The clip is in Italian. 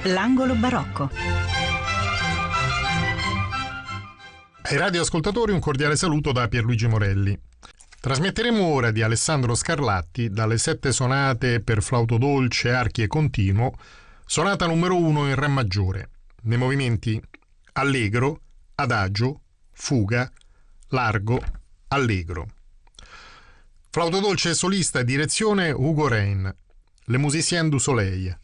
L'angolo barocco. Ai radioascoltatori un cordiale saluto da Pierluigi Morelli. Trasmetteremo ora di Alessandro Scarlatti dalle 7 sonate per flauto dolce, archi e continuo, sonata numero 1 in Re maggiore, nei movimenti allegro, adagio, fuga, largo, allegro. Flauto dolce solista e direzione Ugo Rein, Le Musiciens du Soleil.